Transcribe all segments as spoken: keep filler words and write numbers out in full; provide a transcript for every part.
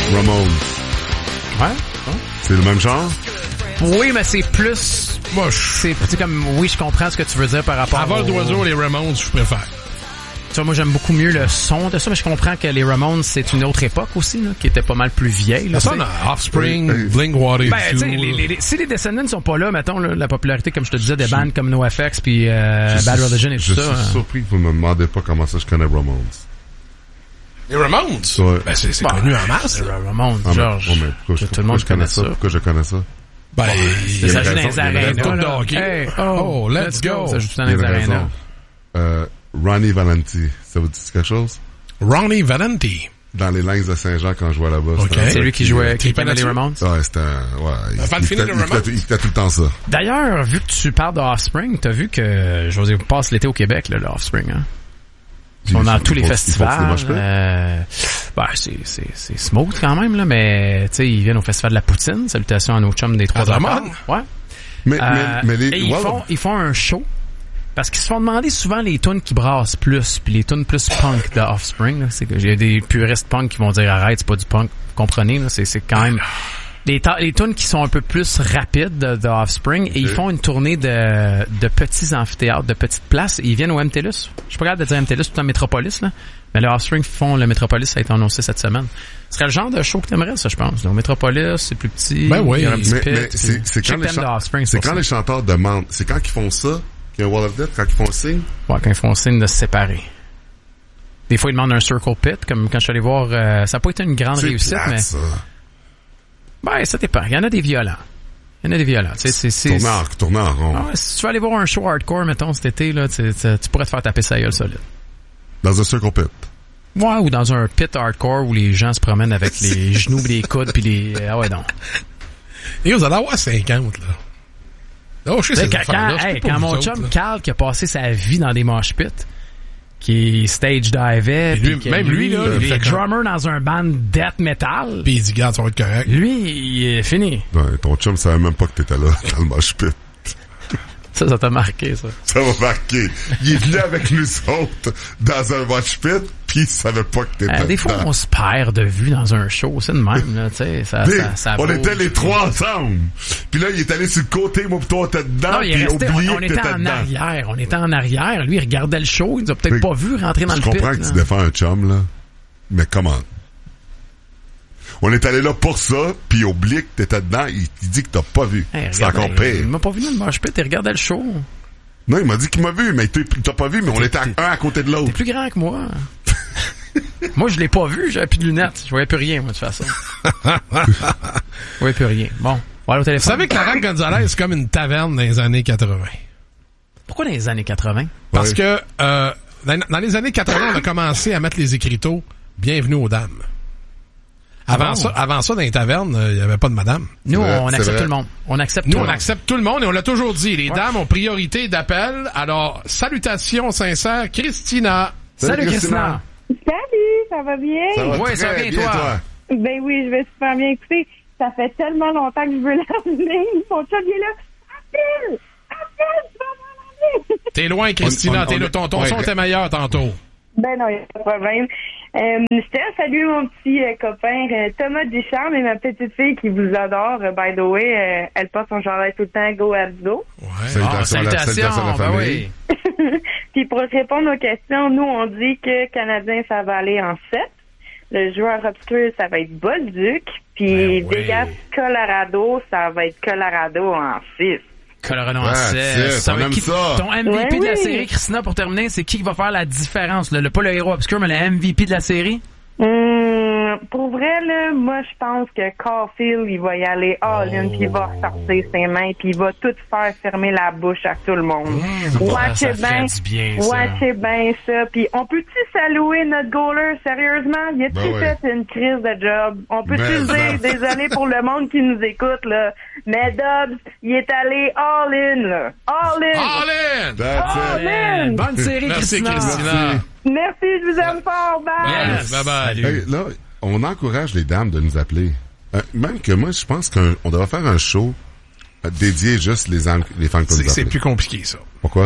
Ramones. Ouais. ouais. C'est le même genre? Oui, mais c'est plus... Moi, je... C'est, c'est comme... Oui, je comprends ce que tu veux dire par rapport à vol au... d'oiseau, les Ramones, je préfère. Tu vois, moi, j'aime beaucoup mieux le son de ça, mais je comprends que les Ramones, c'est une autre époque aussi, là, qui était pas mal plus vieille. Là, ça, on Offspring, oui. Blink one eighty-two. Ben, tu sais, les, les, les, si les Descendants sont pas là, mettons, là, la popularité, comme je te disais, des bands comme NoFX puis euh, Bad Religion et tout je ça. Je suis surpris que vous me demandez pas comment ça je connais Ramones. Les Ramones? Ouais. Ben, c'est, c'est bon, connu en masse. Les Ramones, ah, Georges. Mais, oh, mais pourquoi, je, tout le monde je connais ça? Pourquoi je connais ça? Ben, bon, il y ça a joue une dans les arénas, là. Hey, oh, oh, let's go. Ça joue dans les arénas. Euh, Ronnie Valenti, ça vous dit quelque chose? Ronnie Valenti. Dans les Lynx de Saint-Jean quand je jouais là-bas. Okay. C'est lui qui jouait, qui connaît les Ramones? Ouais, c'était un, ouais. Un fan fini de Ramones? Il était tout le temps ça. D'ailleurs, vu que tu parles de Offspring, t'as vu que José passe l'été au Québec, là, le Offspring, hein? Ils sont dans tous les festivals. Euh, ben, c'est, c'est, c'est smooth quand même, là, mais, tu sais, ils viennent au festival de la Poutine. Salutations à nos chums des Trois Accords. Ouais. Mais, euh, mais, mais les, et ils wow. font, ils font un show. Parce qu'ils se font demander souvent les tunes qui brassent plus, puis les tunes plus punk de Offspring, là. C'est que j'ai des puristes punk qui vont dire arrête, c'est pas du punk. Vous comprenez, là? C'est, c'est quand même, les, ta- les tunes qui sont un peu plus rapides de, de Offspring, okay. Et ils font une tournée de, de petits amphithéâtres, de petites places, et ils viennent au M T L U S. Je suis pas capable de dire M T L U S, tout en Métropolis, là. Mais les Offspring font le Métropolis, ça a été annoncé cette semaine. Ce serait le genre de show que t'aimerais, ça, je pense. Le Métropolis, c'est plus petit. Ben oui. Il y a un petit mais, pit, mais c'est, c'est quand, les, chan- c'est c'est quand les chanteurs demandent, c'est quand ils font ça, qu'il y a un Wall of Death, quand ils font le signe? Ouais, quand ils font le signe de se séparer. Des fois, ils demandent un circle pit, comme quand je suis allé voir, euh, ça n'a pas été une grande c'est réussite, plate, mais... Ça. Ben, ça dépend. Il y en a des violents. Il y en a des violents. C'est, c'est, c'est... Tourner en, tourner en rond. Ah ouais, si tu veux aller voir un show hardcore, mettons, cet été, là, tu, tu, tu pourrais te faire taper sa gueule solide. Dans un circle pit. Ouais, ou dans un pit hardcore où les gens se promènent avec les genoux, les coudes, puis les... Ah ouais, non. Et vous allez avoir cinquante, là. Oh, je sais, quand, quand, hey, quand mon chum Carl, qui a passé sa vie dans des mosh pits, qui stage divait, lui, puis même lui, là, il est drummer dans un band death metal. Puis il dit, garde, ça va être correct. Lui, il est fini. Ouais, ton chum savait même pas que t'étais là, dans le mosh pit. Ça, ça t'a marqué, ça. Ça m'a marqué. Il est venu avec nous autres dans un mosh pit, pis il savait pas que t'étais euh, Des fois, dedans. on se perd de vue dans un show, c'est de même, là, tu sais, ça, Des, ça, ça on bouge. était les trois ensemble. Puis là, il est allé sur le côté, moi pis toi, t'étais dedans, Non, il pis est resté, oublié on, on que était t'étais en dedans. arrière, on était en arrière. Lui, il regardait le show, il nous a peut-être Oui. pas vu rentrer dans Je le pit. Je comprends que là. tu défends un chum, là. Mais comment? On est allé là pour ça, puis oublie que t'étais dedans, il, il dit que t'as pas vu. Hey, c'est encore il, pire. Il m'a pas vu dans le mosh pit, il regardait le show. Non, il m'a dit qu'il m'a vu, mais il t'a pas vu, mais on était à un à côté de l'autre. T'es plus grand que moi. Moi, je l'ai pas vu, j'avais plus de lunettes. Je voyais plus rien, moi, de toute façon. Je voyais plus rien. Bon, on va aller au téléphone. Vous savez que la Rock Gonzalez, c'est comme une taverne dans les années quatre-vingts. Pourquoi dans les années quatre-vingts? Parce oui. que euh, dans, dans les années quatre-vingts, on a commencé à mettre les écriteaux « Bienvenue aux dames ». Avant, bon. ça, avant ça, dans les tavernes, il n'y avait pas de madame. Nous, vrai, on c'est accepte vrai. tout le monde. On accepte Nous, tout on le monde. accepte tout le monde et on l'a toujours dit. Les Ouais. dames ont priorité d'appel. Alors, salutations sincères, Christina. Salut, Salut, Christina. Salut, ça va bien? Ça va Ouais, très ça va bien, toi? Ben oui, je vais super bien écouter. Ça fait tellement longtemps que je veux l'emmener. Mon chum, il est là. Appelle! Appelle! Tu vas m'emmener! T'es loin, Christina. On- on- T'es on là. est- Ton, ton ouais. son était meilleur tantôt. Ben non, il n'y a pas de problème. Euh, je tiens à saluer mon petit euh, copain euh, Thomas Ducharme et ma petite fille qui vous adore. Euh, by the way, euh, elle porte son chandail tout le temps, Go Abdo. Ouais. Salutations à la- salutations à la ben famille. oui. Puis pour répondre aux questions, nous, on dit que Canadien, ça va aller en sept. Le joueur obscur, ça va être Bolduc. Puis Ben oui. Vegas Colorado, ça va être Colorado en six. Colorado en Ouais, seize. c'est- on va être aime qui- ça. Ton M V P Ouais, de la oui. série, Christina, pour terminer, c'est qui qui va faire la différence? Le, le- pas le héros obscur, mais le M V P de la série? Hum, pour vrai, là, moi, je pense que Caulfield, il va y aller all-in, puis il va ressortir ses mains, puis il va tout faire fermer la bouche à tout le monde. Mmh, Watchez ça bien, fait du bien, ça. watchez bien ça. Puis on peut-tu saluer notre goaler, sérieusement? Il a-tu Ben ouais. fait une crise de job? On peut-tu Mais le ça. dire, désolé pour le monde qui nous écoute, là, mais Dobbs, il est allé all-in, là. All-in! All in! That's it. All-in! Bonne série, Merci, Christina. Christina. Merci, je vous aime fort, bye! Yes, bye-bye. Salut. Hey, là, on encourage les dames de nous appeler. Euh, même que moi, je pense qu'on devrait faire un show euh, dédié juste les, am- les femmes qui nous C'est, c'est appellent. plus compliqué, ça. Pourquoi?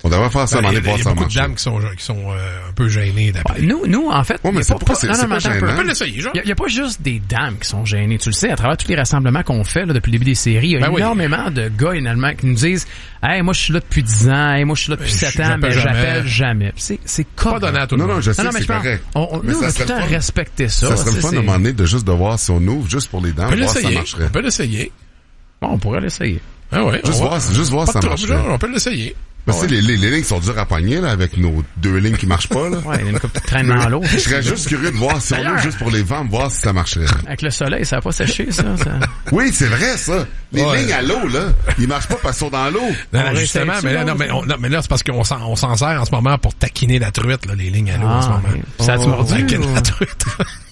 On devrait faire ça, Ben, aller il y a, voir il y a ça beaucoup de marcher. dames qui sont, qui sont euh, un peu gênées d'appeler. Nous, nous, en fait... Ouais, mais y a c'est pas- pourquoi pas- c'est- non, c'est non, pas mais attends un gênant. peu. On peut l'essayer, genre. Il n'y a, pas juste des dames qui sont gênées. Tu le sais, à travers tous les rassemblements qu'on fait là, depuis le début des séries, il y a Ben oui. énormément de gars énormément qui nous disent « Hey, moi, je suis là depuis dix ans. Hey, moi, je suis là depuis Ben, sept ans, j'appelle mais jamais. j'appelle jamais. » C'est, c'est Pas correct. donné à tout le Non, non, monde. je sais, Non, non, mais c'est je pense, correct. on, on, Mais nous, on ça a tout serait le temps le fun. respecté ça. Ça serait le tu fun sais, à un c'est- moment donné de juste de voir si on ouvre juste pour les dents, On peut voir si ça l'essayer. marcherait. On peut l'essayer. Bon, on pourrait l'essayer. Ah ouais. Juste on voir, va- juste voir si Pas ça de trouble, marcherait. genre, on peut l'essayer. Parce que les, les, les lignes sont dures à pogner, là, avec nos deux lignes qui marchent pas, là. Ouais, il y a une couple qui traîne dans l'eau. Je serais juste curieux de voir si on D'ailleurs- ouvre juste pour les vents, voir si ça marcherait. Avec le soleil, ça va pas sécher, ça. ça. Oui, c'est vrai, ça. Les Ouais. lignes à l'eau, là, ils marchent pas parce qu'ils sont dans l'eau. Non, On non, justement, réessaye-tu, mais là, là, non, mais, ou- on- non, mais là, c'est parce qu'on s'en, on s'en sert en ce moment pour taquiner la truite, là, les lignes à l'eau en ce Ah, moment. ok. Ça a-tu Oh. mordu? Taquiner ou- la truite.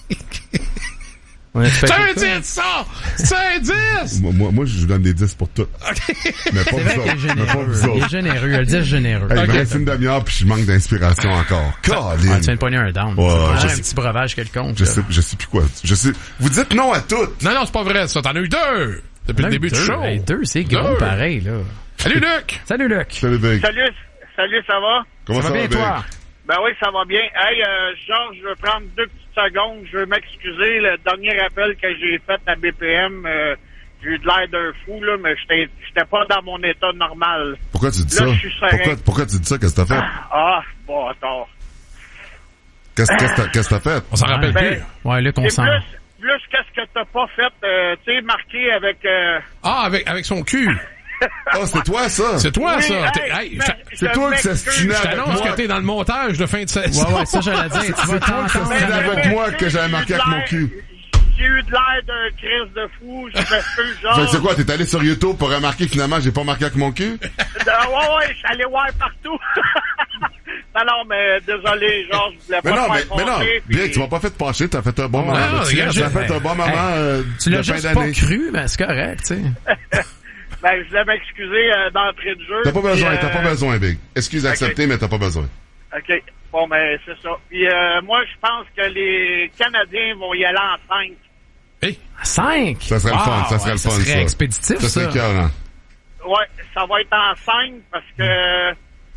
On a fait C'est un quelque chose? dix, ça! C'est un dix! Moi, moi, moi, je vous donne des dix pour tout. Mais pas C'est vous vrai qu'il est autres. Mais pas généreux. vous Il est autres. généreux. Il a le dix généreux. Hey, il Ok. me reste une demi-heure puis je manque d'inspiration encore. Ah, tu viens Colin. de pogner un down. Ouais, Ah, je un sais. petit breuvage quelconque. Je là. sais, je sais plus quoi. Je sais. Vous dites non à toutes. Non, non, c'est pas vrai, ça. T'en as eu deux! Depuis Là, le début deux, du show. hey, deux, c'est gros Deux. pareil, là. Salut, Luc! Salut, Luc. Salut, Big. Salut, salut, ça va? Comment Ça va bien, Big? toi? Ben oui, ça va bien. Hey, euh, Georges, je veux prendre deux petites secondes. Je veux m'excuser. Le dernier appel que j'ai fait à B P M, euh, j'ai eu de l'air d'un fou, là, mais j'étais j'étais pas dans mon état normal. Pourquoi tu dis Là, ça? je suis serein. Pourquoi, pourquoi tu dis ça? Qu'est-ce que t'as fait? Ah, bon, attends. Qu'est-ce qu'est-ce que t'as- qu'est-ce que t'as fait? On s'en rappelle Ben, plus. Ouais, Luc, on C'est sent. plus, plus qu'est-ce que t'as pas fait, euh, tu sais, marqué avec... Euh... Ah, avec, avec son cul. Oh, c'est toi, ça? C'est toi, Oui, ça. hey, T'es- hey, mais- je C'est je toi qui m'excuse. s'estinais je avec t'annonce moi. que t'es dans le montage de fin de saison. Ouais, ouais, ça, j'allais dire. Tu vas C'est toi qui t'entendre. s'estinais Mais- avec mais- moi que j'avais j'ai marqué eu avec de mon l'air- cul. J'ai eu de l'air d'un crise de fou. Je m'excuse, genre... Fait que c'est quoi? T'es allé sur YouTube pour remarquer que finalement j'ai pas marqué avec mon cul? Ah, ouais, ouais, je suis allé voir partout. non, non, mais désolé, genre, je voulais Mais pas non, te mais, faire mais non, fâcher, bien, puis- tu m'as pas fait pencher, t'as fait un bon Ouais, moment. non, Tu regarde, as fait ben, un bon moment hey, euh, Tu de l'as fin juste pas d'année. cru, mais c'est correct, tu sais. Ben, je voulais m'excuser euh, d'entrée de jeu. T'as pas puis, besoin, euh, t'as pas besoin, Big. Excuse acceptée, mais t'as pas besoin. OK. Bon, ben, c'est ça. Puis, euh, moi, je pense que les Canadiens vont y aller en cinq. Hey, Cinq. Ça serait le Wow, fun, ça serait ouais, le fun, Ça serait ça. expéditif, Ça ça. serait écœurant. Ouais, ça va être en cinq parce que...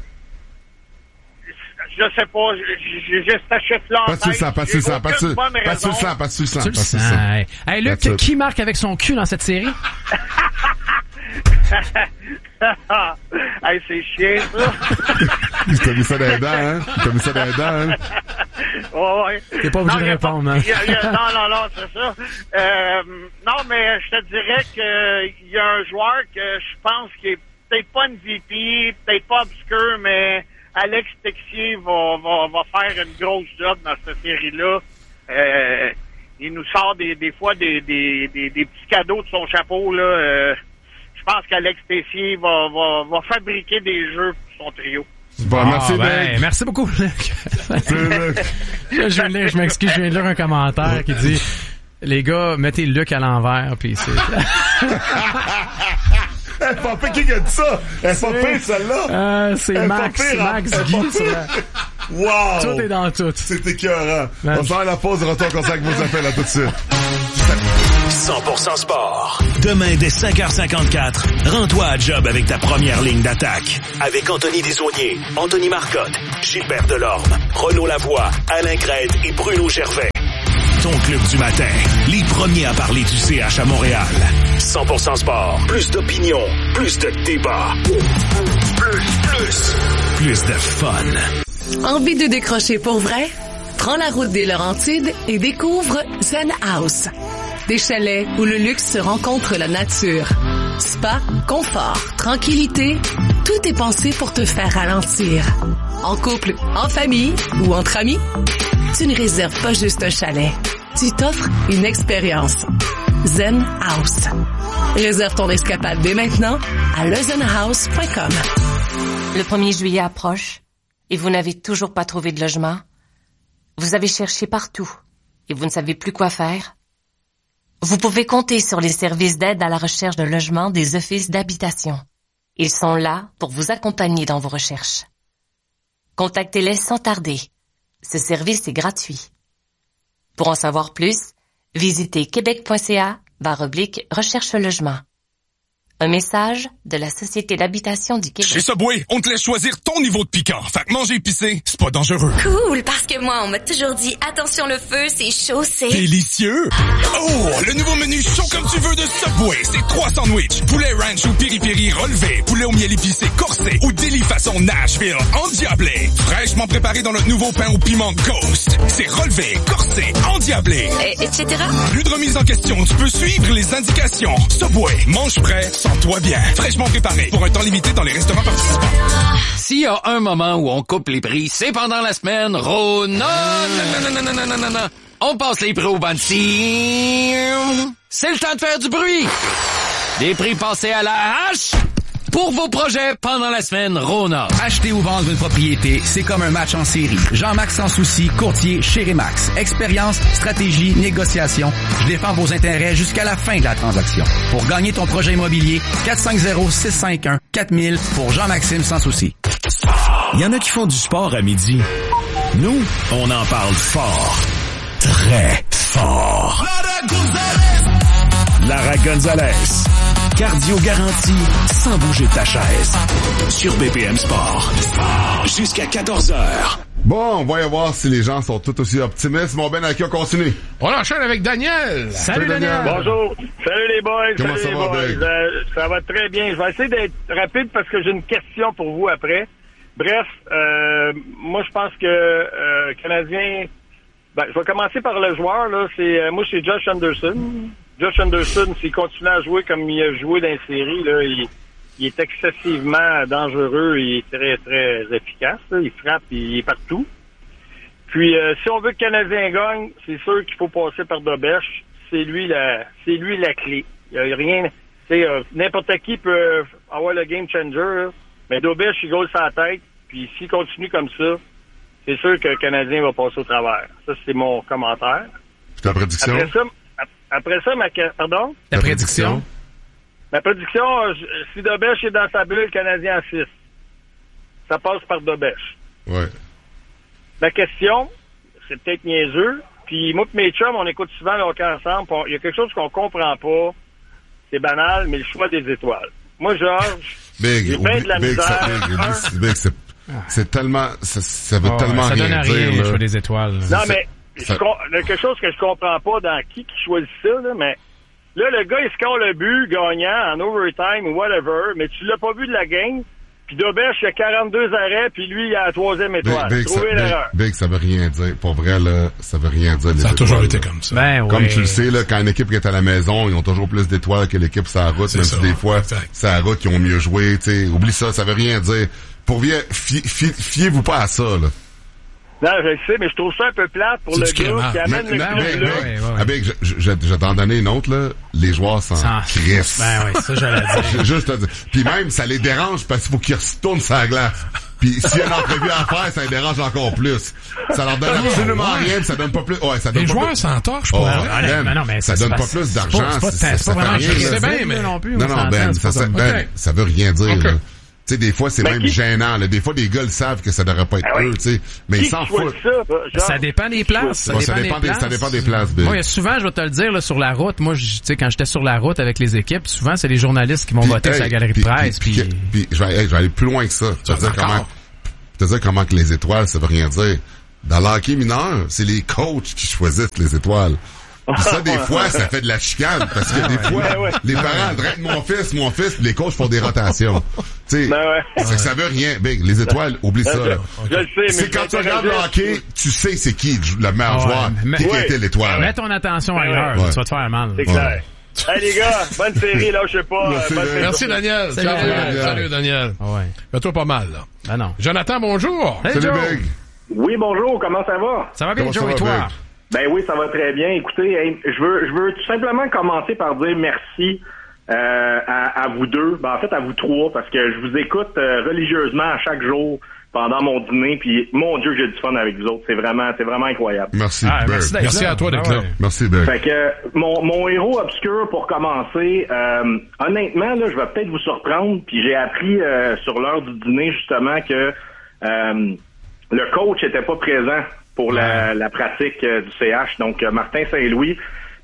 Je sais pas, j'ai j'ai juste ce chiffre-là en Pas de tête. suivant, pas de J'ai suivant, pas de aucune suivant, bonne pas de raison. suivant, pas de suivant, Tu le pas de sens. suivant. Hey, Hey, Luc, That's it. qui marque avec son cul dans cette série? Hey, c'est chiant, ça. T'as mis ça dans les dents, hein? T'as mis ça dans les dents, hein? Ouais, ouais. T'es pas obligé Non, de y a répondre, hein. y a- y a- non, non, non, c'est ça. Euh, non, mais je te dirais qu'il y a un joueur que je pense qui est peut-être pas une V P, peut-être pas obscur, mais Alex Texier va, va, va faire une grosse job dans cette série-là. Euh, il nous sort des, des fois des, des, des, des petits cadeaux de son chapeau, là. Euh, je pense qu'Alex Texier va, va, va fabriquer des jeux pour son trio. Bon, merci, Ah, ben, Big. merci beaucoup, Luc. C'est Luc. Là, je, viens de lire- je m'excuse, je viens de lire un commentaire qui dit les gars, mettez Luc à l'envers, puis c'est... Elle est pas pire, qui a dit ça? Elle est pas pire, celle-là? Euh, c'est Elle est Max, pas pire, hein? Max Elle est Guy. pas sur pire. la- Wow! Tout est dans tout. C'est écœurant. Man. On sort à la pause, retour comme ça avec vos appels, à tout de suite. cent pour cent sport. Demain, dès cinq heures cinquante-quatre, rends-toi à job avec ta première ligne d'attaque. Avec Anthony Desaulniers, Anthony Marcotte, Gilbert Delorme, Renaud Lavoie, Alain Crête et Bruno Gervais. Ton club du matin, les premiers à parler du C H à Montréal. cent pour cent sport, plus d'opinion, plus de débat. Plus, plus, plus de fun. Envie de décrocher pour vrai? Prends la route des Laurentides et découvre Zen House. Des chalets où le luxe se rencontre la nature. Spa, confort, tranquillité, tout est pensé pour te faire ralentir. En couple, en famille ou entre amis, tu ne réserves pas juste un chalet. Tu t'offres une expérience. Zen House. Réserve ton escapade dès maintenant à le zen house point com. Le premier juillet approche et vous n'avez toujours pas trouvé de logement. Vous avez cherché partout et vous ne savez plus quoi faire. Vous pouvez compter sur les services d'aide à la recherche de logement des offices d'habitation. Ils sont là pour vous accompagner dans vos recherches. Contactez-les sans tarder. Ce service est gratuit. Pour en savoir plus, visitez québec point c a barre oblique recherche logement. Un message de la Société d'habitation du Québec. Chez Subway, on te laisse choisir ton niveau de piquant. Fait que manger épicé, c'est pas dangereux. Cool, parce que moi, on m'a toujours dit, attention le feu, c'est chaud, c'est... Délicieux! Oh, le nouveau menu chaud comme tu veux de Subway. C'est trois sandwichs, poulet ranch ou piri-piri relevé, poulet au miel épicé corsé ou délit façon Nashville endiablé. Fraîchement préparé dans notre nouveau pain au piment Ghost. C'est relevé, corsé, endiablé. Et, etc. Plus de remise en question, tu peux suivre les indications. Subway, mange prêt, sens-toi bien. Fraîchement préparé pour un temps limité dans les restaurants participants. S'il y a un moment où on coupe les prix, c'est pendant la semaine Rona. Non, non, non, non, non, non, non, non. On passe les prix au banci. C'est le temps de faire du bruit. Des prix passés à la hache pour vos projets pendant la semaine Rona. Acheter ou vendre une propriété, c'est comme un match en série. Jean-Max Sansouci, courtier chez Remax. Expérience, stratégie, négociation. Je défends vos intérêts jusqu'à la fin de la transaction. Pour gagner ton projet immobilier, quatre cinq zéro, six cinq un, quatre mille pour Jean-Maxime Sansouci. Il y en a qui font du sport à midi. Nous, on en parle fort. Très fort. Lara Gonzalez. Cardio garanti, sans bouger de ta chaise. Sur B P M Sport. Jusqu'à quatorze heures. Bon, on va y voir si les gens sont tout aussi optimistes. Mon Ben, à qui on continue? On enchaîne avec Daniel. Salut, Daniel. Bonjour. Salut les boys. Comment Salut ça les va, boys. Ben? Euh, ça va très bien. Je vais essayer d'être rapide parce que j'ai une question pour vous après. Bref, euh, moi je pense que euh, Canadien... Ben, je vais commencer par le joueur, là. C'est euh, moi c'est Josh Anderson. Josh Anderson, s'il continue à jouer comme il a joué dans les séries, là, il, il est excessivement dangereux, il est très, très efficace, là. Il frappe, il est partout. Puis, euh, si on veut que le Canadien gagne, c'est sûr qu'il faut passer par Dobèche. C'est lui la, c'est lui la clé. Il y a rien, tu sais, euh, n'importe qui peut avoir le game changer, là. Mais Dobèche, il goal sa tête, puis s'il continue comme ça, c'est sûr que le Canadien va passer au travers. Ça, c'est mon commentaire. Ta prédiction? Après ça, Après ça, ma... Pardon? Ta prédiction? Ma prédiction, si Dobèche est dans sa bulle, le Canadien en six. Ça passe par Dobèche. Ouais. Ma question, c'est peut-être niaiseux, puis moi et mes chums, on écoute souvent le hockey ensemble, il y a quelque chose qu'on comprend pas, c'est banal, mais le choix des étoiles. Moi, Georges, Big, j'ai bien de la Big, misère. ça, Big, Big, Big, c'est, c'est tellement, ça, ça veut oh, tellement ça rien donne à dire, rien, là. le choix des étoiles. Non, mais ça... je, il y a quelque chose que je comprends pas dans qui qui choisit ça, là, mais là, le gars, il score le but gagnant en overtime ou whatever, mais tu l'as pas vu de la game. Puis Dobèche, il a quarante-deux arrêts, puis lui, il a la troisième étoile. Big, Big, Trouvez ça, l'erreur. Big, Big, ça veut rien dire. Pour vrai, là, ça veut rien dire. Ça a étoiles, toujours été là. comme ça. Ben, Comme oui. tu le sais, là, quand une équipe qui est à la maison, ils ont toujours plus d'étoiles que l'équipe sur la route, C'est même ça, si des fois, exact. sur la route, ils ont mieux joué, tu sais. Oublie ça, ça veut rien dire. Pour vrai, fi, fi, fiez-vous pas à ça, là. Non, je le sais, mais je trouve ça un peu plate pour C'est le du gars crément. qui amène Mais- le mais- club mais- là. Ouais, ouais, ouais. Ah, Big, je, je, je, je vais t'en donner une autre, là. Les joueurs s'en Sans- crissent. Ben oui, ça, j'allais dire. Je- Juste te dire. Puis même, ça les dérange parce qu'il faut qu'ils retournent sa glace. Puis s'il y a une entrevue à faire, ça les dérange encore plus. Ça leur donne absolument rien, puis ça donne pas plus. Ouais, ça donne Les pas joueurs plus. s'entorchent Oh, pour Ah, vrai. Ben, mais non, mais ça c'est donne pas- pas plus c'est d'argent. pas- c'est pas- ça- c'est ça pas fait vraiment rien, crédible, là. C'est bien, mais- non plus. Non, on non, s'entend, Ben, c'est ça, pas ça, comme- ben, Ok. ça veut rien dire, Ok. là. Tu sais, des fois, c'est Mais même qui- gênant, là. Des fois, des gars le savent que ça devrait pas être Ah oui. eux, tu sais. Mais Qui ils s'en choisit foutent. ça? Genre, Ça dépend des places. Bon, ça dépend des, ça dépend des places, Bill. Moi, souvent, je vais te le dire, là, sur la route, moi, je- tu sais, quand j'étais sur la route avec les équipes, souvent, c'est les journalistes qui vont Puis, voter hey, sur la galerie puis- de presse, puis- puis... puis- puis je vais, hey, je vais aller plus loin que ça. Je vais te dire Encore? comment, je vais te dire comment que les étoiles, ça veut rien dire. Dans l'hockey mineur, c'est les coachs qui choisissent les étoiles. Puis ça, des fois, ça fait de la chicane, parce que des fois, Ben ouais. les parents dressent mon fils, mon fils, puis les coachs font des rotations. Tu sais, Ben ouais. c'est que ça veut rien. Big, les étoiles, oublie ça, là. Je le sais, mais C'est je quand tu m'intéressais- regardes le hockey, tu sais c'est qui le meilleur Ah ouais, joueur, mais- qui a Ouais. été l'étoile. Mets ton attention Ouais. ailleurs, Ouais. tu vas te faire mal. C'est clair. Hey les gars, bonne série, là, je sais pas. Merci, euh, bonne Ben. saison. Merci, Daniel. Salut, Ciao, Daniel. Salut, Daniel. Ah ouais. Fais-toi pas mal, là. Ben non. Jonathan, bonjour. Hey, Salut, Joe. Big. Oui, bonjour, comment ça va? Ça va bien, Comment Joe, ça et va, toi? Big? Ben oui, ça va très bien. Écoutez, hey, je veux je veux tout simplement commencer par dire merci euh, à, à vous deux, ben, en fait à vous trois, parce que je vous écoute euh, religieusement à chaque jour pendant mon dîner, puis mon Dieu, que j'ai du fun avec vous autres. C'est vraiment, c'est vraiment incroyable. Merci, Ah, Big. merci d'être Merci là. à toi d'être Ah là. ouais. Merci, Big. Fait que mon, mon héros obscur pour commencer, euh, honnêtement, là, je vais peut-être vous surprendre, puis j'ai appris euh, sur l'heure du dîner justement que euh, le coach était pas présent pour la, la pratique euh, du C H, donc euh, Martin Saint-Louis.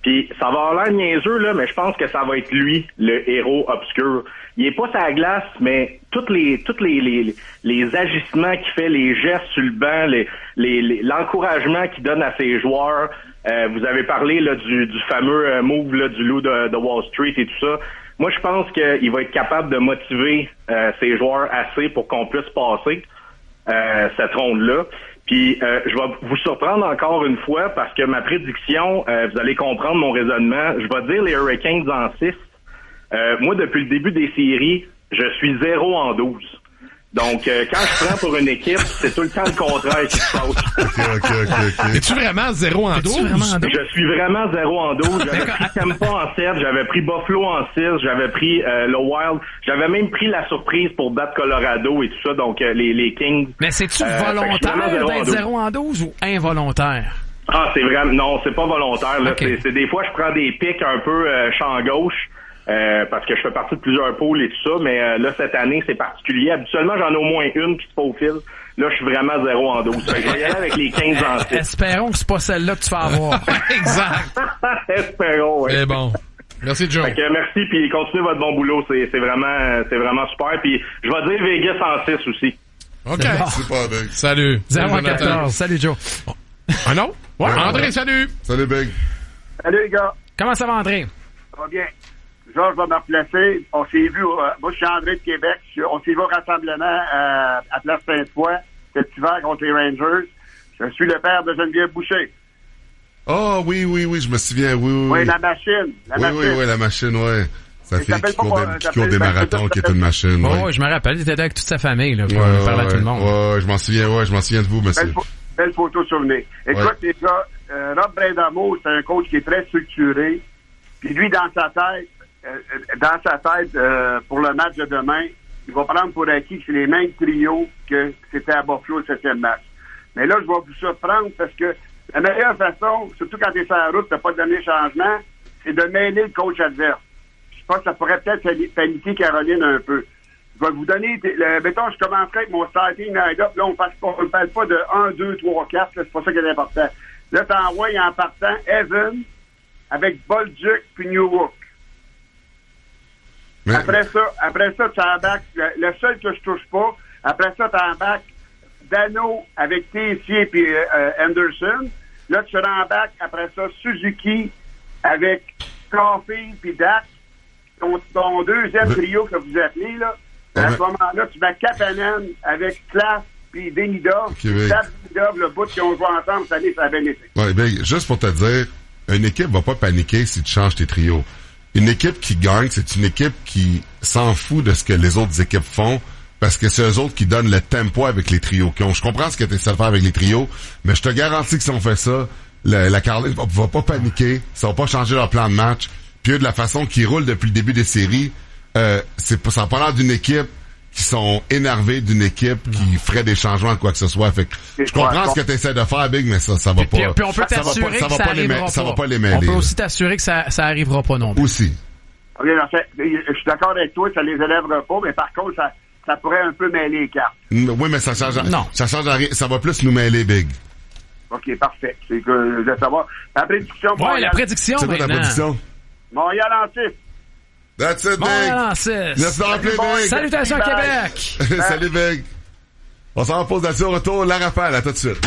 Puis ça va avoir l'air niaiseux, là, mais je pense que ça va être lui, le héros obscur. Il est pas sa glace, mais toutes les toutes les les, les agissements qu'il fait, les gestes sur le banc, les, les, les l'encouragement qu'il donne à ses joueurs. Euh, vous avez parlé là du, du fameux euh, move là, du loup de, de Wall Street et tout ça. Moi, je pense qu'il va être capable de motiver euh, ses joueurs assez pour qu'on puisse passer euh, cette ronde-là. Puis euh, je vais vous surprendre encore une fois parce que ma prédiction, euh, vous allez comprendre mon raisonnement. Je vais dire les Hurricanes en six. Euh, moi, depuis le début des séries, je suis zéro en douze. Donc, euh, quand je prends pour une équipe, c'est tout le temps le contraire qui se passe. OK, OK, OK, OK. Es-tu vraiment zéro en douze? Je suis vraiment zéro en douze. J'avais pris Tampa en sept, j'avais pris Buffalo en six, j'avais pris euh, le Wild. J'avais même pris la surprise pour battre Colorado et tout ça, donc euh, les, les Kings. Mais c'est-tu euh, volontaire d'être zéro en douze ou involontaire? Ah, c'est vraiment... Non, c'est pas volontaire. Là. Okay. C'est, c'est des fois, je prends des pics un peu euh, champ gauche. Euh, parce que je fais partie de plusieurs pôles et tout ça, mais euh, là, cette année, c'est particulier. Habituellement, j'en ai au moins une qui se faufile. Là, je suis vraiment zéro en douze. Fait que je vais y aller avec les quinze en six. Espérons que c'est pas celle-là que tu vas avoir. Exact. Espérons, oui. C'est bon. Merci, Joe. Fait que merci, puis continuez votre bon boulot. C'est, c'est vraiment c'est vraiment super. Puis je vais dire Vegas en six aussi. OK. Bon. Super, Big. Salut. zéro à quatorze. Salut, Joe. Ah non? Ouais, ouais André, ouais. salut. Salut, Big. Salut, les gars. Comment ça va, André? Ça va bien. Georges va me replacer. On s'est vu, euh, moi je suis André de Québec, je, on s'est vu au rassemblement euh, à Place Sainte-Foy cet hiver contre les Rangers. Je suis le père de Geneviève Boucher. Oh oui, oui, oui, je me souviens, oui, oui. Oui, la machine. La oui, machine. oui, oui, la machine, oui. Sa Il fille s'appelle qui court pas, des, euh, qui court des s'appelle- marathons, qui est une machine. Oh, ouais. ouais, je me rappelle, il était avec toute sa famille, là, pour Ouais, parler ouais, à tout le monde. Ouais, ouais, je m'en souviens, ouais, je m'en souviens de vous, monsieur. Belle, belle photo souvenir. Écoute, Ouais. les gars, euh, Rob Brind'Amour, c'est un coach qui est très structuré. Puis lui, dans sa tête, euh, dans sa tête, euh, pour le match de demain, il va prendre pour acquis que c'est les mêmes trios que c'était à Buffalo le septième match. Mais là, je vais vous surprendre parce que la meilleure façon, surtout quand tu es sur la route, tu n'as pas de dernier changement, c'est de mêler le coach adverse. Je pense que ça pourrait peut-être paniquer Caroline un peu. Je vais vous donner, le, mettons, je commencerai avec mon starting line-up. Là, on ne parle pas de un, deux, trois, quatre. C'est pas ça qui est important. Là, tu envoies en partant Evan avec Bolduc puis Newhook. Mais, Après ça, après ça, tu embarques, le, le seul que je touche pas, après ça, tu embarques Dano avec Tessier puis euh, Anderson. Là, tu rembarques, après ça, Suzuki avec Coffey puis Dak. Ton, ton deuxième mais, trio que vous appelez, là. À mais, ce moment-là, tu mets Kapanen avec Klaas puis Demidov. Okay, Klaas, Demidov, le bout qu'ils ont joué ensemble cette année, ça a bien été. ouais, Big, juste pour te dire, une équipe va pas paniquer si tu changes tes trios. Une équipe qui gagne, c'est une équipe qui s'en fout de ce que les autres équipes font, parce que c'est eux autres qui donnent le tempo avec les trios. Je comprends ce que tu essaies de faire avec les trios, mais je te garantis que si on fait ça, la, la Caroline va, va pas paniquer, ça va pas changer leur plan de match. Puis eux, de la façon qu'ils roulent depuis le début des séries, euh, c'est pas, ça n'a pas l'air d'une équipe qui sont énervés d'une équipe non. qui ferait des changements de quoi que ce soit. Fait que je comprends ce que tu essaies de faire, Big, mais ça, ça va puis, pas. Puis on peut ça t'assurer va pas, ça que va ça pas les arrivera ma- pas. Ça va pas les mêler. On peut là. aussi t'assurer que ça, ça arrivera pas non plus. Aussi. OK, non, ça, je suis d'accord avec toi, ça les élèvera pas, mais par contre, ça, ça pourrait un peu mêler les cartes. Oui, mais ça change, non. ça change rien. Ça va plus nous mêler, Big. OK, parfait. C'est que je veux savoir. La prédiction, ouais, Montréal. La prédiction, c'est quoi maintenant. la prédiction? Montréal en six. That's it, Big. Montréal en six. Merci de rappeler, Big. Salutations à Québec. Salut, Big. On s'en va pause là-dessus. Au retour, la rafale. À tout de suite.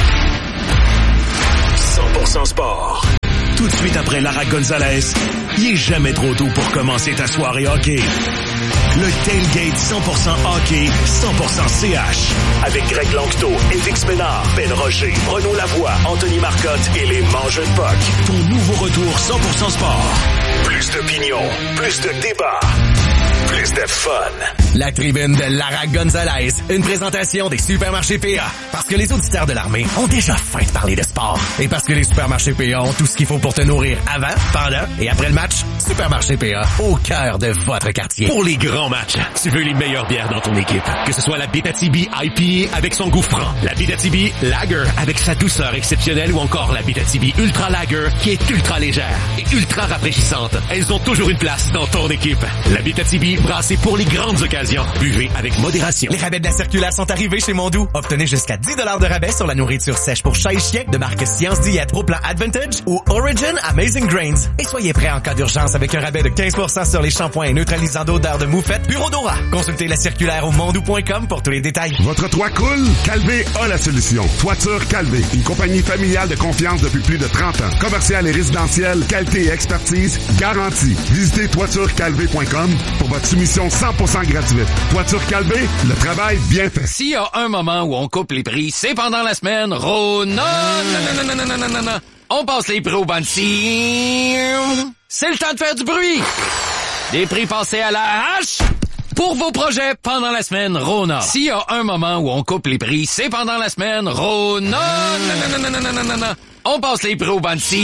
cent pour cent sport. Tout de suite après Lara Gonzalez, il est jamais trop tôt pour commencer ta soirée hockey. Le Tailgate cent pour cent hockey, cent pour cent C H. Avec Greg Lanctot, Félix Ménard, Ben Rocher, Renaud Lavoie, Anthony Marcotte et les Mangeux de Puck. Ton nouveau retour cent pour cent sport. Plus d'opinion, plus de débat, plus de fun. La tribune de Lara Gonzalez, une présentation des supermarchés P A. Parce que les auditeurs de l'armée ont déjà faim de parler de sport. Et parce que les supermarchés P A ont tout ce qu'il faut pour te nourrir avant, pendant et après le match, Supermarché P A, au cœur de votre quartier. Pour les grands matchs, tu veux les meilleures bières dans ton équipe. Que ce soit la Abitibi I P A avec son goût franc, la Abitibi Lager avec sa douceur exceptionnelle ou encore la Abitibi Ultra Lager qui est ultra légère et ultra rafraîchissante. Elles ont toujours une place dans ton équipe. La Abitibi brassée pour les grandes occasions. Buvez avec modération. Les rabais de la circulaire sont arrivés chez Mondou. Obtenez jusqu'à dix dollars de rabais sur la nourriture sèche pour chat et chien de marque Science Diète au plan Advantage ou Origin Amazing Grains. Et soyez prêts en cas d'urgence avec un rabais de quinze pour cent sur les shampoings neutralisants d'odeur de moufette Bureau Dora. Consultez la circulaire au mondou point com pour tous les détails. Votre toit coule? Calvé a la solution. Toiture Calvé, une compagnie familiale de confiance depuis plus de trente ans. Commercial et résidentiel, qualité et expertise garantie. Visitez toiture calvé point com pour votre soumission cent pour cent gratuite. Toiture Calvé, le travail bien fait. S'il y a un moment où on coupe les prix, c'est pendant la semaine Rona. Non, non, non, non, non, non, non, non. On passe les prix au Bansi. C'est le temps de faire du bruit. Des prix passés à la hache pour vos projets pendant la semaine Rona. S'il y a un moment où on coupe les prix, c'est pendant la semaine Rona. Non, non, non, non, non, non, non, non. On passe les prix au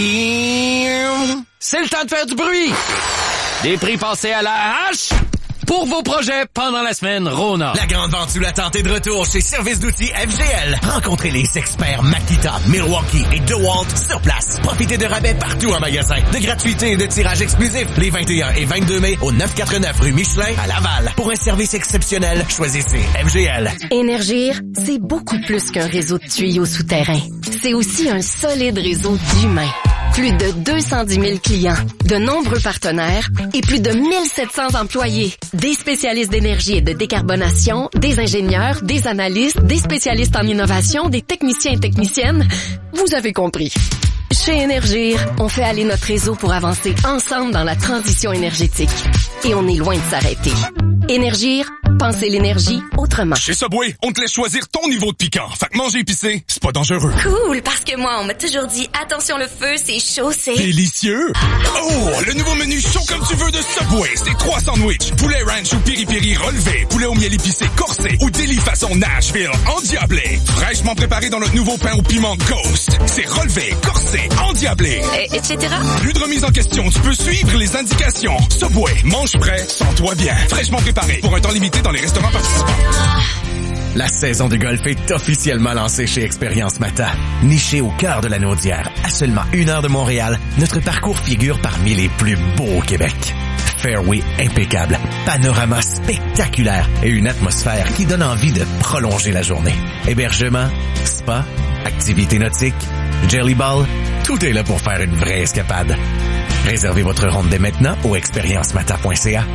Bansi. C'est le temps de faire du bruit. Des prix passés à la hache pour vos projets pendant la semaine Rona. La grande vente sous la tente est de retour chez Service d'outils F G L. Rencontrez les experts Makita, Milwaukee et DeWalt sur place. Profitez de rabais partout en magasin, de gratuité et de tirage exclusif les vingt et un et vingt-deux mai au neuf cent quatre-vingt-neuf rue Michelin à Laval. Pour un service exceptionnel, choisissez F G L. Énergir, c'est beaucoup plus qu'un réseau de tuyaux souterrains. C'est aussi un solide réseau d'humains. Plus de deux cent dix mille clients, de nombreux partenaires et plus de mille sept cents employés. Des spécialistes d'énergie et de décarbonation, des ingénieurs, des analystes, des spécialistes en innovation, des techniciens et techniciennes. Vous avez compris. Chez Énergir, on fait aller notre réseau pour avancer ensemble dans la transition énergétique. Et on est loin de s'arrêter. Énergir, pensez l'énergie autrement. Chez Subway, on te laisse choisir ton niveau de piquant. Fait que manger épicé, c'est pas dangereux. Cool, parce que moi, on m'a toujours dit, attention le feu, c'est chaud, c'est... Délicieux! Oh, le nouveau menu chaud comme tu veux de Subway, c'est trois sandwichs. Poulet ranch ou piri-piri relevé, poulet au miel épicé corsé ou délit façon Nashville endiablé. Fraîchement préparé dans notre nouveau pain au piment Ghost. C'est relevé, corsé, endiablé. Et, et cetera. Plus de remise en question, tu peux suivre les indications. Subway, mange prêt, sens-toi bien. Fraîchement préparé pour un temps limité dans les restaurants participants. La saison de golf est officiellement lancée chez Expérience Mata. Niché au cœur de la Naudière, à seulement une heure de Montréal, notre parcours figure parmi les plus beaux au Québec. Fairway impeccable, panorama spectaculaire et une atmosphère qui donne envie de prolonger la journée. Hébergement, spa, activités nautiques, jelly ball, tout est là pour faire une vraie escapade. Réservez votre ronde dès maintenant au expérience mata point c a.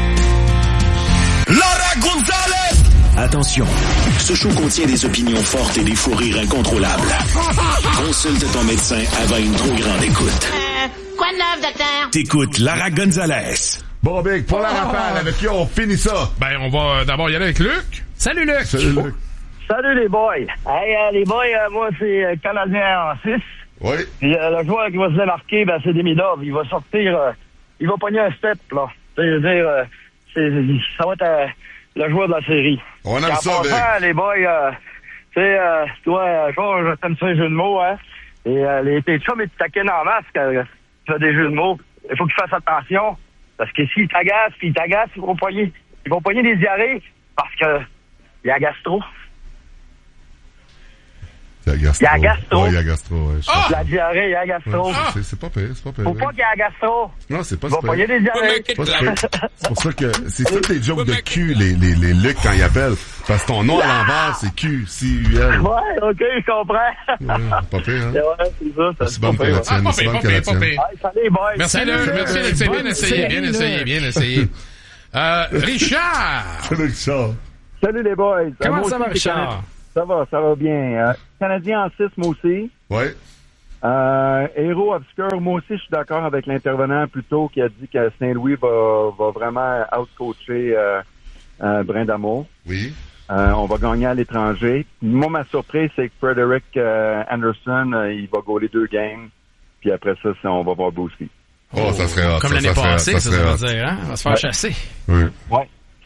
Laura Gonzalez! Attention, ce show contient des opinions fortes et des fous rires incontrôlables. Consulte ton médecin avant une trop grande écoute. Euh, quoi de neuf, docteur? T'écoutes Lara Gonzalez. Bon, Big, pour la rafale, avec qui on finit ça? Ben, on va d'abord y aller avec Luc. Salut, Luc! Salut, Luc. Salut, les boys. Hey, euh, les boys, euh, moi, c'est euh, Canadien en six. Oui. Puis euh, le joueur qui va se démarquer, ben, c'est Demidov. Il va sortir, euh, il va pogner un step, là. Tu sais, je veux dire, euh, c'est, ça va être euh, le joueur de la série. On aime ça, Big. Les boys, euh, tu sais, euh, toi, euh, Georges, t'aimes ça, les jeux de mots, hein. Et euh, les, tes chums, ils te taquinent en masse quand tu fais des jeux de mots. Il faut qu'ils fassent attention. Parce que s'ils t'agacent, puis ils t'agacent, ils vont pogner, ils vont pogner des diarrhées. Parce que, il y a gastro. Il y a gastro. Il y a gastro. Ouais, il y a gastro, ouais. Ah! La diarrhée, il y a gastro. Ouais, c'est, c'est pas pire, c'est pas pire. Faut pas qu'il y ait gastro. Non, c'est pas Ils vont super. pogner des diarrhées. C'est pas super. C'est pour ça que c'est toutes des jokes de cul, les, les, les Luc quand ils appellent. Parce que ton nom à l'envers, c'est Q, C U L. Ouais, ok, je comprends. Ouais, pas pire, hein. Ouais, c'est ça. C'est aussi bonne que la tienne, aussi bonne que la tienne. Salut, boys. Merci, Luc. Merci, Luc. C'est bien essayé, bien essayé, bien essayé. Euh, Richard! Salut, Richard. Salut, les boys. Comment moi ça aussi, va, Richard? Ça va, ça va bien. Euh, Canadien en six, moi aussi. Oui. Euh, héros obscur, moi aussi, je suis d'accord avec l'intervenant plus tôt qui a dit que Saint-Louis va, va vraiment out-coacher euh, euh, Brindamour. Oui. Euh, on va gagner à l'étranger. Moi, ma surprise, c'est que Frederick euh, Anderson, euh, il va gauler deux games. Puis après ça, c'est, on va voir Bousky. Oh, ça serait hot. Comme ça, l'année ça passée, serait, ça, ça veut dire, hein? On va se faire ouais. chasser. Oui. Ouais.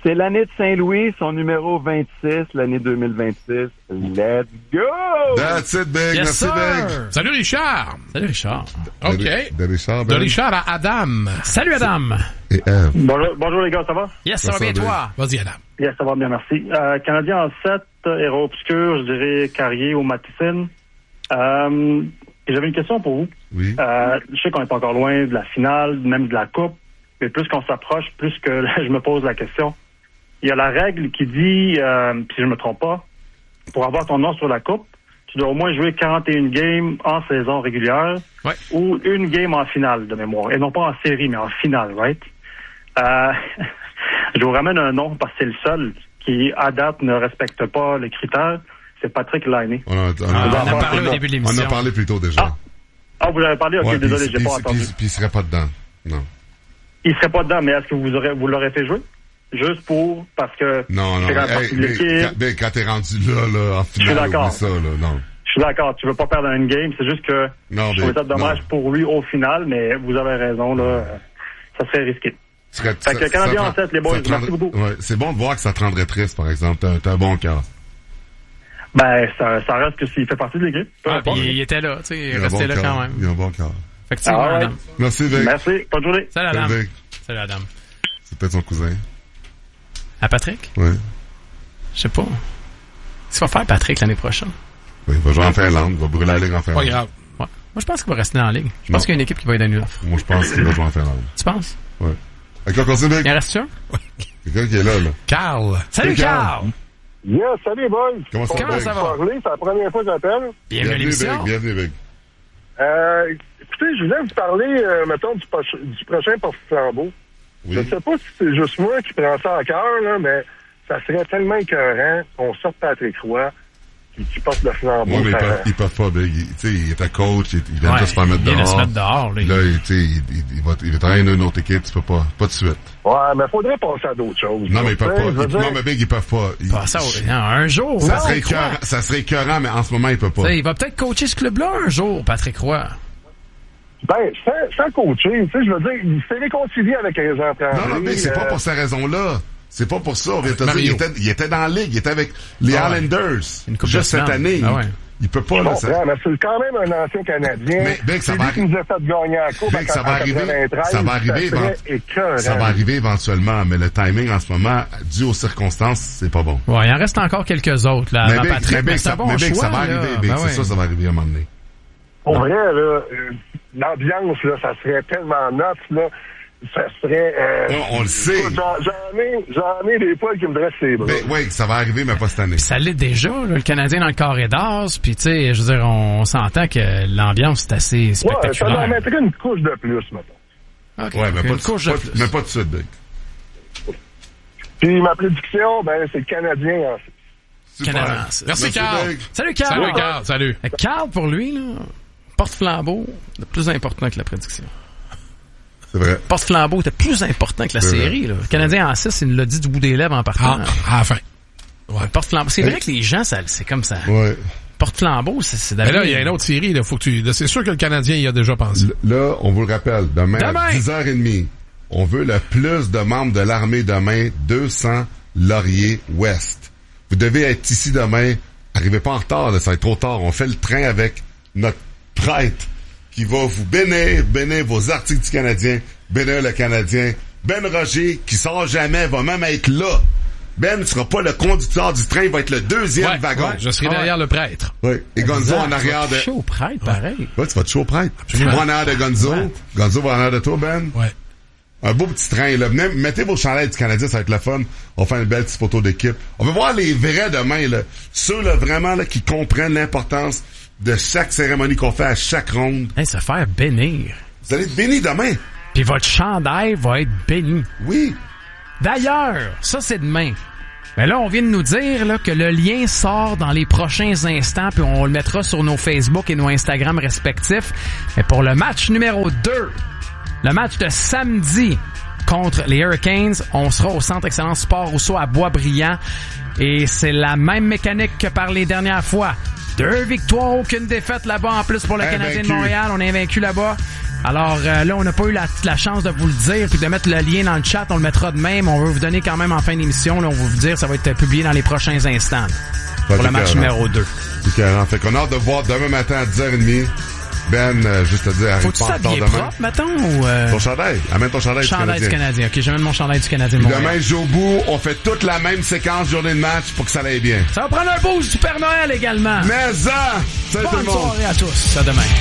C'est l'année de Saint-Louis, son numéro vingt-six, l'année deux mille vingt-six. Let's go! That's it, Big. Yes, Merci, sir. Big. Salut, Richard. Salut, Richard. OK. De, de Richard, De Ben. Richard à Adam. Salut, Adam. Et Eve. Bonjour, bonjour les gars, ça va? Yes, ça va bien, toi? Vas-y, Adam. Yes, ça va bien, merci. Euh, Canadien en sept, héros obscur, je dirais Carrier ou Matheson. Euh, et j'avais une question pour vous. Oui. Euh, je sais qu'on est encore loin de la finale, même de la coupe, mais plus qu'on s'approche, plus que je me pose la question. Il y a la règle qui dit, euh, si je me trompe pas, pour avoir ton nom sur la coupe, tu dois au moins jouer quarante et une games en saison régulière ouais. ou une game en finale de mémoire. Et non pas en série, mais en finale, right? Euh, je vous ramène un nom parce que c'est le seul qui, à date, ne respecte pas les critères. C'est Patrick Laine. On a, on a, Ah, on a on a- parlé on au a- début de l'émission. On a parlé plus tôt déjà. Ah, ah vous avez parlé? Ok, Ouais, désolé, puis- j'ai pas puis- entendu. Puis, puis il serait pas dedans. Non. Il serait pas dedans, mais est-ce que vous aurez, vous l'aurez fait jouer? Juste pour, parce que Non, non. c'est quand même Hey, partie de mais l'équipe. quand, ben, quand t'es rendu là, là, en Je suis finale, d'accord. oublie ça, là, non. Je suis d'accord, tu veux pas perdre une game, c'est juste que Non, je mais- trouvais ça dommage non. pour lui au final, mais vous avez raison, là, euh, ça serait risqué. Serait- Fait que ça- Canadien ça en sept, les boys, ça te merci rendrait- beaucoup. Ouais, c'est bon de voir que ça te rendrait triste, par exemple. T'as, t'as un bon cœur. Ben, ça, ça reste que s'il fait partie de l'équipe. Peu Ah, importe. puis il était là, tu sais, il Il a un restait bon là cœur. quand même. Il a un bon cœur. Effectivement, Ah ouais. Adam. Merci, Vic. Merci, bonne journée. Salut, Adam. Salut, Vic. Salut, Adam. C'est peut-être son cousin. À Patrick? Ouais. Je sais pas. Qu'est-ce qu'il va faire, Patrick, l'année prochaine? Oui, il va jouer en Finlande. Il va brûler la ligue en Finlande. Pas grave. Ouais. Moi, je pense qu'il va rester dans la ligue. Je Non. pense qu'il y a une équipe qui va lui donner une offre. Moi, je pense qu'il va jouer en Finlande. Tu penses? Ouais. D'accord, continue, Vic. Il en reste sûr? Quelqu'un qui est là, là. Carl. Salut, Salut, Carl. Carl! Yes, salut, boys. Comment ça va, Comment Vic? ça va? Parler, c'est la première fois que j'appelle. Bienvenue à l'émission. Vic. Bienvenue, Vic. Euh, écoutez, je voulais vous parler, euh, mettons, du, proche- du prochain porte-flambeau. Oui. Je ne sais pas si c'est juste moi qui prends ça à cœur, là, mais ça serait tellement écœurant qu'on sorte Patrick Roy qui, qui porte le flambeau. Ouais, mais ils ça- peuvent, ils peuvent pas, Big. Il, tu sais, il était coach, il, il vient Ouais, de se faire mettre il vient dehors. de se mettre dehors, là. Là, il, tu sais, il, il, il va, il va travailler dans une autre équipe, tu peux pas, pas de suite. Ouais, mais faudrait passer à d'autres choses. Non, mais ils peuvent Tu sais, pas. je veux Ils- dire- non, mais Big, ils peuvent pas. Ils- Pas ça, oui. Non, un jour. ça non, serait quoi? écœurant, ça serait écœurant, mais en ce moment, il peut pas. Tu sais, il va peut-être coacher ce club-là un jour, Patrick Roy. Ben, sans, sans coacher, tu sais, je veux dire, il s'est réconcilié avec les gens. Non, non, Big, c'est pas pour cette raison-là. C'est pas pour ça. On vient de te dire, il Mario. était, il était dans la ligue, il était avec les Ah ouais. Islanders. Une coupe de Juste cette semaines. année. Ah ouais. Il peut pas, Je là. ça- comprends, mais c'est quand même un ancien Canadien. Mais, Big, ça c'est va lui qui nous a fait gagner la coupe Big, en, ça va en arriver. quatre-vingt-treize. Ça va arriver, ça serait évent- écœurant. ça va arriver éventuellement, mais le timing en ce moment, dû aux circonstances, c'est pas bon. Ouais, il en reste encore quelques autres, là, mais avant Big, Patrick. mais Big, mais c'est ça, un bon mais Big, choix, ça va là. arriver, Big. Ben c'est ouais. ça, ça va arriver à un moment donné. Pour vrai, là, euh, l'ambiance, là, ça serait tellement note, là. Ça serait... Euh, Ouais, on le sait. écoute, J'en, j'en ai, j'en ai des poils qui me dressent les bras. Ben, oui, ça va arriver, mais pas cette année. Puis ça l'est déjà, là, le Canadien dans le carré d'as, puis tu sais, je veux dire, on, on s'entend que l'ambiance est assez ouais, ça leur spectaculaire. mettrait une couche de plus, maintenant. Ok, Ouais, mais une pas, de, couche de pas- plus. mais pas de suite, Big. Puis ma prédiction, ben, c'est le Canadien en six. Super. Canadien. Merci, Merci, Carl. Big. Salut, Carl! Salut, Carl. Salut. Euh, Carl, pour lui, là, porte-flambeau, c'est plus important que la prédiction. C'est vrai. Porte-flambeau était plus important que la C'est série, là. Le Canadien en six, il nous l'a dit du bout des lèvres en partant. Ah, à la fin. Ouais. Porte-flambeau. C'est vrai que les gens, ça, c'est comme ça. Ouais. Porte-flambeau, c'est, c'est Mais là, d'ailleurs- il y a une autre série, là. Faut que tu, là, c'est sûr que le Canadien y a déjà pensé. L- Là, on vous le rappelle, demain, Demain! à dix heures trente, on veut le plus de membres de l'armée demain, deux cents Laurier Ouest. Vous devez être ici demain. Arrivez pas en retard, là, ça va être trop tard. On fait le train avec notre prêtre qui va vous bénir, bénir vos articles du Canadien, bénir le Canadien. Ben Roger, qui sort jamais, va même être là. Ben ne sera pas le conducteur du train, il va être le deuxième Ouais, wagon. ouais, je serai Ah derrière le prêtre. Oui. Et Gonzo Exact, en arrière de... chaud prêtre, pareil. Ouais, tu vas te chaud prêtre. Absolument. Moi en arrière de Gonzo. Ouais. Gonzo va en arrière de toi, Ben. Ouais. Un beau petit train, là. Venez, mettez vos chandelles du Canadien, ça va être le fun. On fait une belle petite photo d'équipe. On va voir les vrais demain, là. Ceux, là, vraiment, là, qui comprennent l'importance de chaque cérémonie qu'on fait à chaque ronde. Hey, se faire bénir. Vous allez être bénis demain. Puis votre chandail va être béni. Oui. D'ailleurs, ça c'est demain. Mais là, on vient de nous dire là, que le lien sort dans les prochains instants, puis on le mettra sur nos Facebook et nos Instagram respectifs. Mais pour le match numéro deux, le match de samedi contre les Hurricanes, on sera au Centre Excellence Sport Rousseau à Boisbriand. Et c'est la même mécanique que par les dernières fois. Deux victoires, aucune défaite là-bas en plus pour le Canadien de Invaincu. Montréal. On est invaincu là-bas. Alors euh, là, on n'a pas eu la, la chance de vous le dire puis de mettre le lien dans le chat. On le mettra de même. On va vous donner quand même en fin d'émission. Là, on va vous dire ça va être publié dans les prochains instants. Pour le match numéro deux. C'est carré. Fait qu'on a hâte de voir demain matin à dix heures trente. Ben, euh, juste te dire, arrive Faut-tu pas en retard s'habiller demain. propre, mettons, ou... Euh... Ton chandail. Amène ton chandail, chandail du Canadien. du Canadien. OK, j'amène mon chandail du Canadien de Puis Montréal. demain, je joue au bout, on fait toute la même séquence journée de match pour que ça aille bien. Ça va prendre un boost du Père Noël également. Mais ça! Salut tout le Bonne monde! soirée à tous. À demain.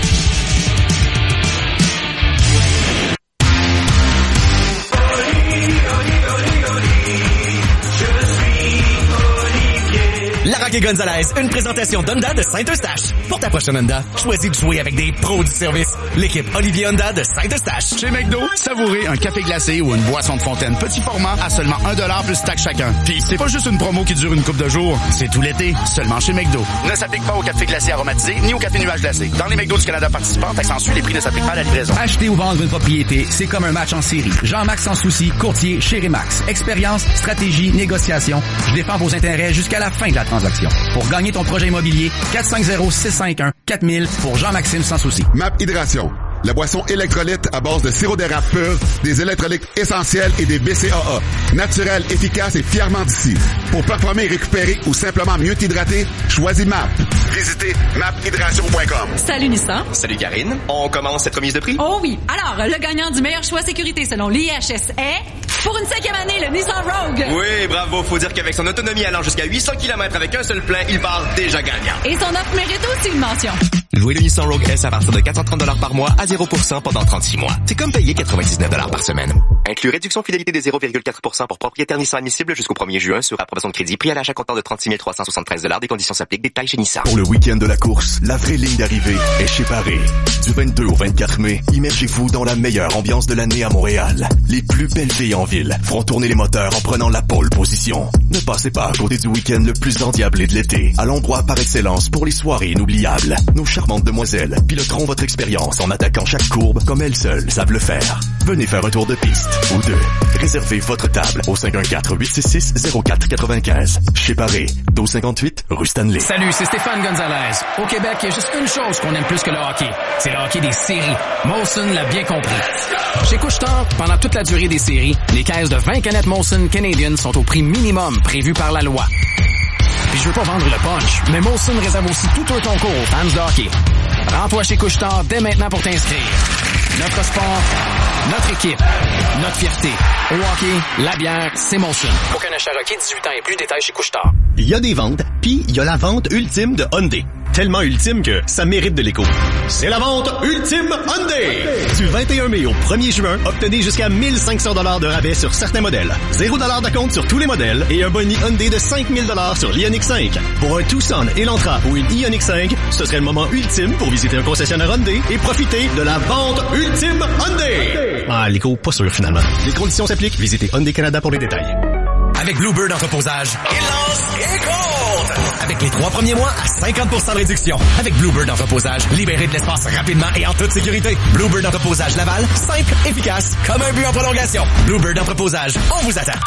Larocque et Gonzalez, une présentation d'Honda de Saint-Eustache. Pour ta prochaine Honda, choisis de jouer avec des pros du service. L'équipe Olivier Honda de Saint-Eustache. Chez McDo, savourez un café glacé ou une boisson de fontaine petit format à seulement un dollar plus taxe chacun. Puis c'est pas juste une promo qui dure une couple de jours, c'est tout l'été, seulement chez McDo. Ne s'applique pas au café glacé aromatisé ni au café nuage glacé. Dans les McDo du Canada participants, taxe en suit, les prix ne s'appliquent pas à la livraison. Acheter ou vendre une propriété, c'est comme un match en série. Jean-Max Sans Souci, courtier chez Remax. Expérience, stratégie, négociation. Je défends vos intérêts jusqu'à la fin de la transaction. Pour gagner ton projet immobilier, quatre cinq zéro, six cinq un, quatre mille pour Jean-Maxime Sans Souci. Map Hydration. La boisson électrolyte à base de sirop d'érable pur, des électrolytes essentiels et des B C A A. Naturel, efficace et fièrement d'ici. Pour performer et récupérer ou simplement mieux t'hydrater, choisis Map. Visitez map hydration point com. Salut Nissan. Salut Karine. On commence cette remise de prix? Oh oui. Alors, le gagnant du meilleur choix sécurité selon l'I H S est... Pour une cinquième année, le Nissan Rogue. Oui, bravo. Faut dire qu'avec son autonomie allant jusqu'à huit cents kilomètres avec un seul plein, il part déjà gagnant. Et son offre mérite aussi une mention. Louez le Nissan Rogue S à partir de quatre cent trente dollars par mois à zéro pour cent pendant trente-six mois. C'est comme payer quatre-vingt-dix-neuf dollars par semaine. Inclus réduction fidélité des zéro virgule quatre pour cent pour propriétaire Nissan admissible jusqu'au premier juin sur approbation de crédit. Prix à l'achat comptant de trente-six mille trois cent soixante-treize dollars. Des conditions s'appliquent. Détails chez Nissan. Pour le week-end de la course, la vraie ligne d'arrivée est chez Paré. Du vingt-deux au vingt-quatre mai, immergez-vous dans la meilleure ambiance de l'année à Montréal. Les plus belles filles en ville feront tourner les moteurs en prenant la pole position. Ne passez pas à côté du week-end le plus endiablé de l'été. À l'endroit par excellence pour les soirées inoubliables. Nos charmantes demoiselles piloteront votre expérience en attaquant chaque courbe comme elles seules savent le faire. Venez faire un tour de piste ou deux. Réservez votre table au cinq un quatre, huit six six, zéro quatre neuf cinq. Chez Paré, douze cinquante-huit, rue Stanley. Salut, c'est Stéphane Gonzalez. Au Québec, il y a juste une chose qu'on aime plus que le hockey. C'est le hockey des séries. Molson l'a bien compris. Chez Couche-Tard, pendant toute la durée des séries, les caisses de vingt canettes Molson Canadian sont au prix minimum prévu par la loi. Puis je veux pas vendre le punch, mais Molson réserve aussi tout un concours aux fans de hockey. Rends-toi chez Couche-Tard dès maintenant pour t'inscrire. Notre sport, notre équipe, notre fierté. Au hockey, la bière, c'est Molson. Aucun achat requis, dix-huit ans et plus, détails chez Couche-Tard. Il y a des ventes, puis il y a la vente ultime de Hyundai. Tellement ultime que ça mérite de l'écho. C'est la vente ultime Hyundai! Du vingt et un mai au premier juin, obtenez jusqu'à mille cinq cents dollars de rabais sur certains modèles. zéro dollars d'acompte sur tous les modèles et un boni Hyundai de cinq mille dollars sur l'Ioniq cinq. Pour un Tucson, Elantra ou une Ioniq cinq, ce serait le moment ultime pour visiter un concessionnaire Hyundai et profiter de la vente ultime Hyundai! Ah, l'écho, pas sûr finalement. Les conditions s'appliquent. Visitez Hyundai Canada pour les détails. Avec Bluebird Entreposage, il lance et compte! Avec les trois premiers mois à cinquante pour cent de réduction. Avec Bluebird Entreposage, libérez de l'espace rapidement et en toute sécurité. Bluebird Entreposage Laval, simple, efficace, comme un but en prolongation. Bluebird Entreposage, on vous attend.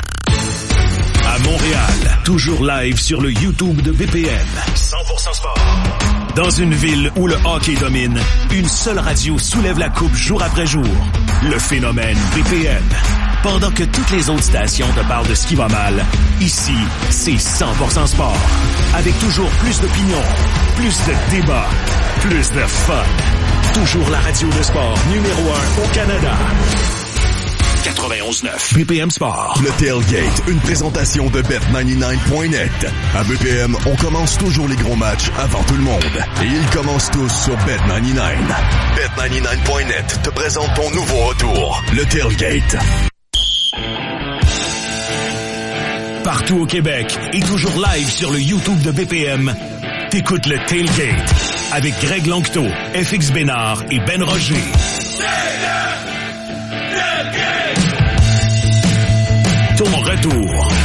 À Montréal, toujours live sur le YouTube de B P M. cent pour cent sport. Dans une ville où le hockey domine, une seule radio soulève la coupe jour après jour. Le phénomène B P M. Pendant que toutes les autres stations te parlent de ce qui va mal, ici, c'est cent pour cent sport. Avec toujours plus d'opinions, plus de débats, plus de fun. Toujours la radio de sport numéro un au Canada. quatre-vingt-onze neuf B P M Sport. Le Tailgate, une présentation de bet quatre-vingt-dix-neuf point net. À B P M, on commence toujours les gros matchs avant tout le monde. Et ils commencent tous sur bet quatre-vingt-dix-neuf. bet quatre-vingt-dix-neuf point net te présente ton nouveau retour, le Tailgate. Partout au Québec et toujours live sur le YouTube de B P M, t'écoutes le Tailgate avec Greg Lanctot, F X Bénard et Ben Roger. Ton retour